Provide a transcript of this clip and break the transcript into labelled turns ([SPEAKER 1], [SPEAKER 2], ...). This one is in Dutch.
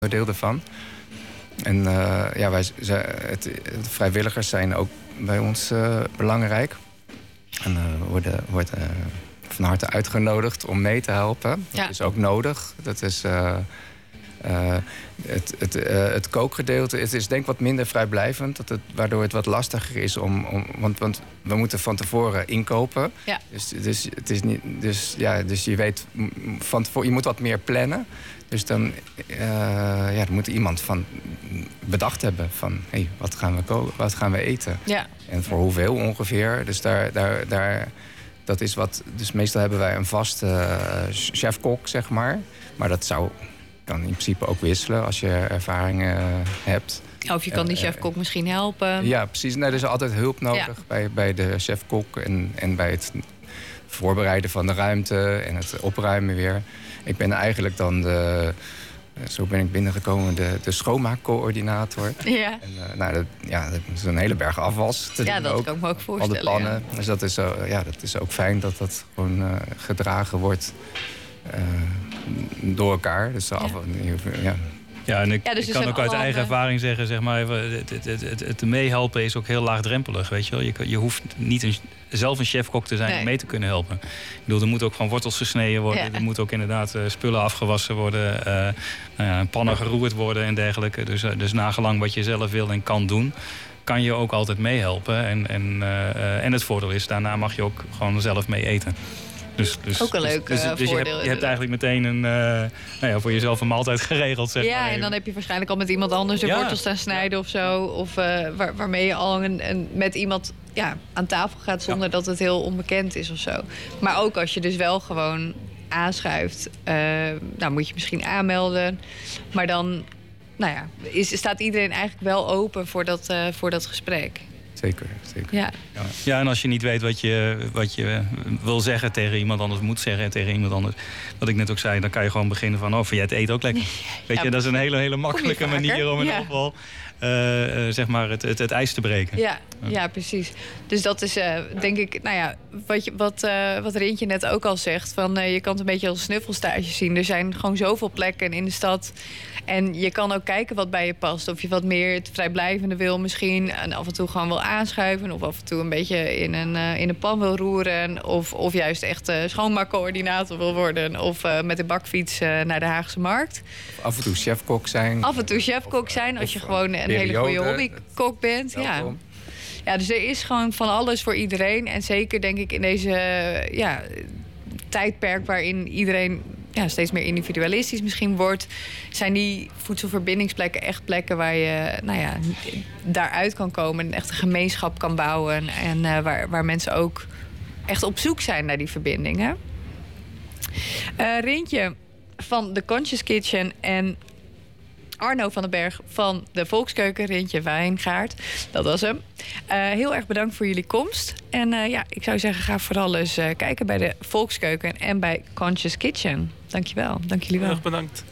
[SPEAKER 1] onderdeel ervan. En de vrijwilligers zijn ook bij ons belangrijk. En worden van harte uitgenodigd om mee te helpen. Dat is ook nodig. Dat is... Het kookgedeelte is denk ik wat minder vrijblijvend. Waardoor het wat lastiger is want we moeten van tevoren inkopen. Ja. Dus het is niet. Dus je weet van tevoren, je moet wat meer plannen. Dus dan moet iemand van bedacht hebben van wat gaan we eten? Ja. En voor hoeveel ongeveer. Dus dat is wat. Dus meestal hebben wij een vaste chef-kok, zeg maar. Maar dat kan in principe ook wisselen als je ervaringen hebt.
[SPEAKER 2] Of je kan die chef-kok misschien helpen.
[SPEAKER 1] Ja, precies. Er is altijd hulp nodig bij de chef-kok en bij het voorbereiden van de ruimte en het opruimen weer. Ik ben eigenlijk dan zo ben ik binnengekomen, de schoonmaakcoördinator. Ja. En, dat is een hele berg afwas te doen. Dat
[SPEAKER 2] kan ik me ook voorstellen.
[SPEAKER 1] Al de pannen. Ja. Dus dat is ook fijn dat dat gewoon gedragen wordt door elkaar. Dus
[SPEAKER 3] Ja, en ik kan ook uit eigen ervaring zeggen, zeg maar, het meehelpen is ook heel laagdrempelig, weet je wel. Je hoeft niet zelf een chefkok te zijn om mee te kunnen helpen. Ik bedoel, er moet ook gewoon wortels gesneden worden. Ja. Er moet ook inderdaad spullen afgewassen worden. Pannen geroerd worden en dergelijke. Dus nagelang wat je zelf wil en kan doen, kan je ook altijd meehelpen. En het voordeel is, daarna mag je ook gewoon zelf mee eten.
[SPEAKER 2] Ook een leuk voordeel.
[SPEAKER 3] Je hebt eigenlijk meteen voor jezelf een maaltijd geregeld. Zeg maar.
[SPEAKER 2] En dan heb je waarschijnlijk al met iemand anders de wortels staan snijden of zo. Of waarmee je al met iemand aan tafel gaat zonder dat het heel onbekend is of zo. Maar ook als je dus wel gewoon aanschuift, moet je misschien aanmelden. Maar dan staat iedereen eigenlijk wel open voor dat gesprek.
[SPEAKER 1] Zeker.
[SPEAKER 3] Ja, en als je niet weet wat je wil zeggen tegen iemand anders, moet zeggen tegen iemand anders. Wat ik net ook zei, dan kan je gewoon beginnen van, vind jij het eten ook lekker? Weet je, dat is een hele makkelijke manier om in ieder geval zeg maar het ijs te breken.
[SPEAKER 2] Ja, precies. Dus dat is denk ik, wat Rintje net ook al zegt, van je kan het een beetje als snuffelstage zien. Er zijn gewoon zoveel plekken in de stad. En je kan ook kijken wat bij je past. Of je wat meer het vrijblijvende wil misschien. En af en toe gewoon wil aanschuiven. Of af en toe een beetje in een pan wil roeren. Of juist echt schoonmaakcoördinator wil worden. Of met de bakfiets naar de Haagse Markt.
[SPEAKER 1] Af en toe chefkok zijn.
[SPEAKER 2] Als je gewoon een hele goede hobbykok bent. Ja, dus er is gewoon van alles voor iedereen. En zeker denk ik in deze tijdperk waarin iedereen steeds meer individualistisch misschien wordt, zijn die voedselverbindingsplekken echt plekken waar je daaruit kan komen en echt een gemeenschap kan bouwen. En waar mensen ook echt op zoek zijn naar die verbindingen. Rintje van The Conscious Kitchen en Arno van den Berg van de Volkskeuken, Rintje Wijngaard. Dat was hem. Heel erg bedankt voor jullie komst. En ik zou zeggen, ga vooral eens kijken bij de Volkskeuken en bij Conscious Kitchen. Dankjewel. Dank jullie wel.
[SPEAKER 4] Heel erg bedankt.